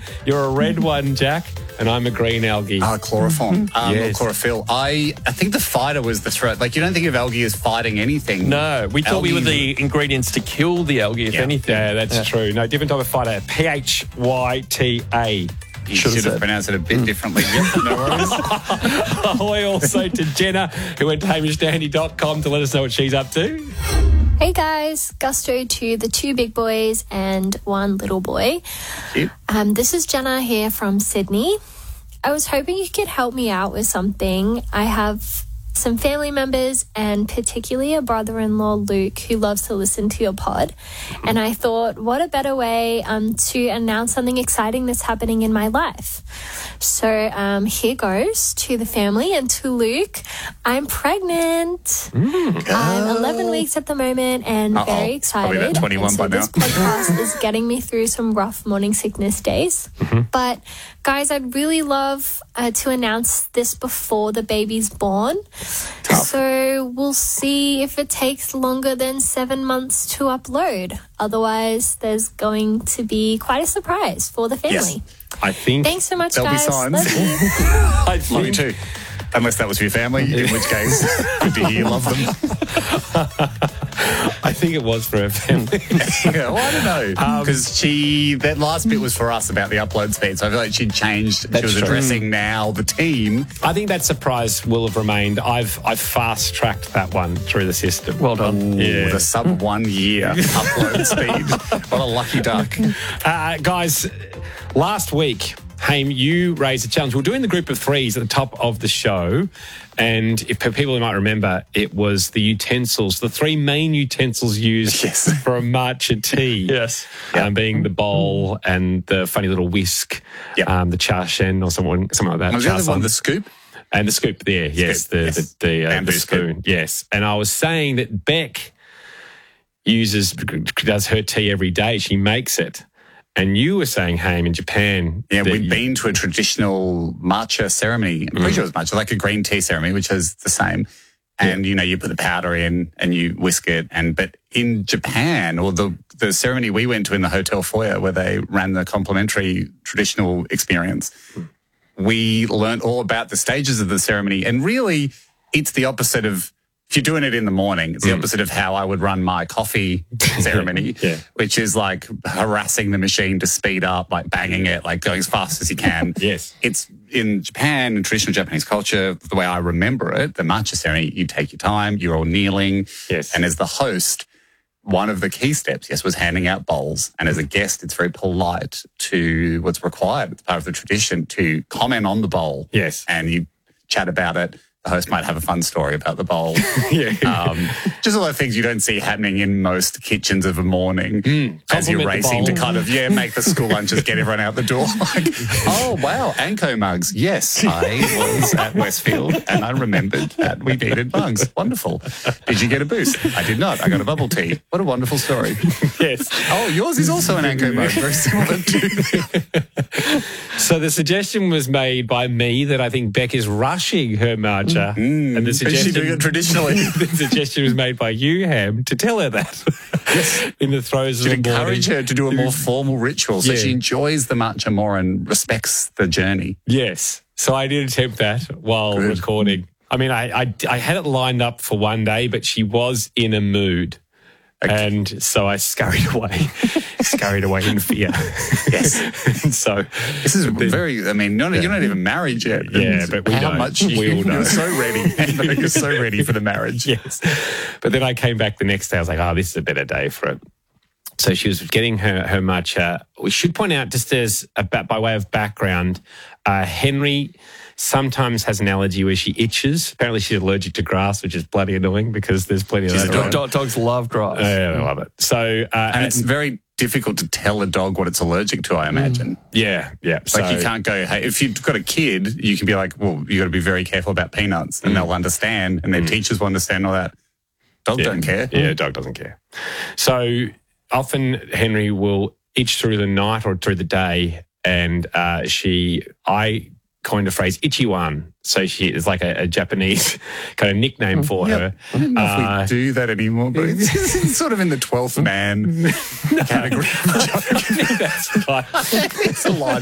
You're a red one, Jack, and I'm a green algae. Chloroform. Yes. Or chlorophyll. I think the fighter was the threat. Like, you don't think of algae as fighting anything. No, we thought we were the ingredients to kill the algae, if anything. Yeah, that's true. No, different type of fighter. PHYTA. You should have pronounced it a bit differently. Yep, no worries. Ahoy also to Jenna, who went to hamishdandy.com to let us know what she's up to. Hey guys, Gusto to the 2 big boys and 1 little boy. This is Jenna here from Sydney. I was hoping you could help me out with something. I have some family members and particularly a brother-in-law, Luke, who loves to listen to your pod. And I thought, what a better way to announce something exciting that's happening in my life. So here goes to the family and to Luke. I'm pregnant. I'm 11 weeks at the moment and very excited. Probably about 21 by now. This podcast is getting me through some rough morning sickness days. But guys, I'd really love to announce this before the baby's born. So we'll see if it takes longer than 7 months to upload. Otherwise, there's going to be quite a surprise for the family. Yes. I think Thanks so much, there'll guys. be signs. Love you. Love you too. Unless that was for your family, in which case, good to hear you love them. I think it was for her family. Well, I don't know. Because that last bit was for us about the upload speed. So I feel like she'd changed. That's she was true. addressing now the team. I think that surprise will have remained. I've fast-tracked that one through the system. Well done. Yeah. The sub 1 year upload speed. What a lucky duck. Guys, last week, Haim, you raised a challenge. We're doing the group of threes at the top of the show. And if people might remember, it was the utensils, the 3 main utensils used for a matcha tea. Yes. Being the bowl and the funny little whisk, the cha shen or something like that. Was the other one the scoop? And the scoop there, yes. The spoon, yes. And I was saying that Beck does her tea every day. She makes it. And you were saying, Haim, in Japan... Yeah, we've been to a traditional matcha ceremony. I'm pretty sure it was matcha, like a green tea ceremony, which is the same. And, you put the powder in and you whisk it. But in Japan, or the ceremony we went to in the hotel foyer where they ran the complimentary traditional experience, we learned all about the stages of the ceremony. And really, it's the opposite of... If you're doing it in the morning, it's the opposite of how I would run my coffee ceremony, which is like harassing the machine to speed up, like banging it, like going as fast as you can. Yes. It's in Japan, in traditional Japanese culture, the way I remember it, the matcha ceremony, you take your time, you're all kneeling. Yes. And as the host, one of the key steps, was handing out bowls. And as a guest, it's very polite to what's required. It's part of the tradition to comment on the bowl. Yes. And you chat about it. The host might have a fun story about the bowl. Just all the things you don't see happening in most kitchens of a morning as you're racing to kind of, make the school lunches, get everyone out the door. Like, oh, wow, Anko mugs. Yes, I was at Westfield and I remembered that we needed mugs. Wonderful. Did you get a boost? I did not. I got a bubble tea. What a wonderful story. Yes. Oh, yours is also an Anko mug. Very similar to... So the suggestion was made by me that I think Beck is rushing her matcha. And the suggestion, is she doing it traditionally? The suggestion was made by you, Ham, to tell her that in the throes of the morning. Encourage her to do a more formal ritual so she enjoys the matcha more and respects the journey. Yes. So I did attempt that while recording. I mean, I had it lined up for one day, but she was in a mood. Okay. And so I scurried away in fear. Yes. And so this is very, I mean, you're not even married yet. Yeah, but we know. We all know. You're so ready. You're so ready for the marriage. Yes. But then I came back the next day. I was like, this is a better day for it. So she was getting her matcha. We should point out, just as by way of background, Henry sometimes has an allergy where she itches. Apparently she's allergic to grass, which is bloody annoying because there's plenty of that. Dogs love grass. Yeah, they love it. So, and it's very difficult to tell a dog what it's allergic to, I imagine. Yeah. Like you can't go, hey, if you've got a kid, you can be like, well, you got to be very careful about peanuts and they'll understand and their teachers will understand all that. Dog don't care. Yeah, dog doesn't care. So often Henry will itch through the night or through the day and I coined a phrase, Ichiwan. So she is like a Japanese kind of nickname for her. I don't know if we do that anymore, but it's sort of in the 12th man category. That's right. It's a line